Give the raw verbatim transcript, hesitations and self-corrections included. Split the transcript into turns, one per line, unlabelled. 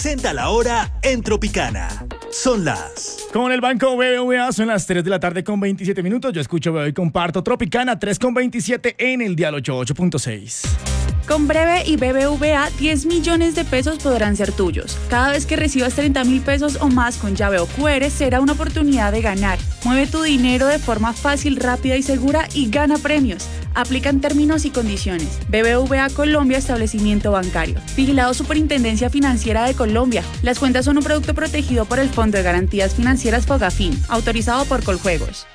Presenta la hora en Tropicana. Son las...
Con el Banco B B V A son las tres de la tarde con veintisiete minutos. Yo escucho, veo y comparto Tropicana tres con veintisiete en el dial ochenta y ocho punto seis.
Con Breve y B B V A, diez millones de pesos podrán ser tuyos. Cada vez que recibas treinta mil pesos o más con llave o cu erre, será una oportunidad de ganar. Mueve tu dinero de forma fácil, rápida y segura y gana premios. Aplican términos y condiciones. B B V A Colombia, establecimiento bancario. Vigilado Superintendencia Financiera de Colombia. Las cuentas son un producto protegido por el Fondo de Garantías Financieras Fogafín, autorizado por Coljuegos.